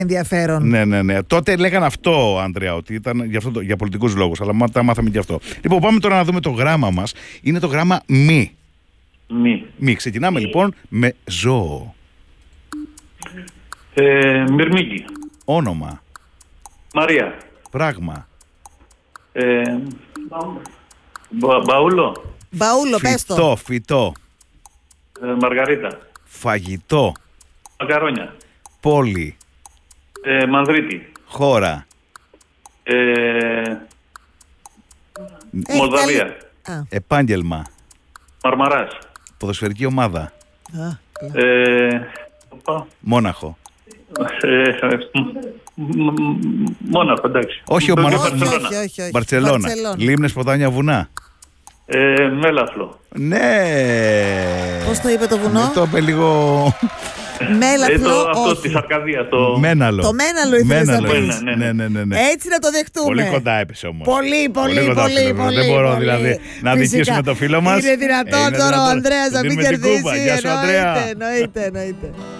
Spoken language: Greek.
ενδιαφέρον. Ναι. Τότε λέγανε αυτό, Ανδρέα, ότι ήταν για πολιτικούς λόγους. Αλλά τα μάθαμε και αυτό. Λοιπόν, πάμε τώρα να δούμε το γράμμα μας. Είναι το γράμμα μη. Μη. Ξεκινάμε λοιπόν με ζώο. Μυρμήγκι. Όνομα. Μαρία. Πράγμα. Μπαούλο. Μπαούλο, πες το. Φυτό. Μαργαρίτα. Φαγητό. Μακαρόνια. Πόλη. Μανδρίτη. Χώρα. Μολδαβία. Επάγγελμα. Μαρμαράς. Ποδοσφαιρική ομάδα. Μόναχο. Μόναχο, εντάξει. Όχι, όχι. Μπαρτσελώνα. Λίμνες, ποτάμια, βουνά. Μέλαφλο. Ναι. Πώς το είπε το βουνό? Το είπε λίγο. Μέλαφλο, αυτό της Αρκαδίας. Μέναλο. Το Μέναλο ήθελες να πεις. Ναι. Έτσι να το δεχτούμε. Πολύ κοντά έπεσε όμως. Πολύ. Δεν μπορώ δηλαδή να δικήσουμε το φίλο μας. Είναι δυνατόν τώρα ο Ανδρέας να μην κερδίσει? Γεια σου, Ανδρέα. Εννοείται.